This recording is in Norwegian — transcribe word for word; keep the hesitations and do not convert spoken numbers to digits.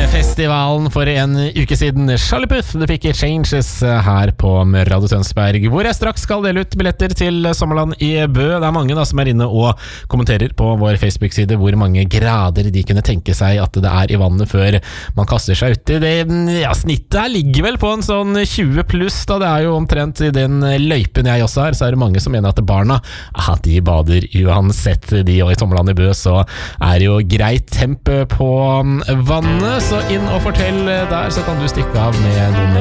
Festivalen for en uke siden. Charlie Puth, du fikk Changes her på Radio Tønsberg, hvor jeg straks skal dele ut billetter til Sommerland i Bø. Det er mange da som er inne og kommenterer på vår Facebook-side hvor mange grader de kunne tenke seg at det er i vannet før man kaster seg uti det. Ja, snittet her ligger vel på en sånn tjue pluss da. Det er jo omtrent i den løypen jeg også er, så er det mange som mener at barna, ah, de bader uansett de, og i Sommerland i Bø så er det jo greit temp på vannet, så inn og fortell der, så kan du stikke av med noen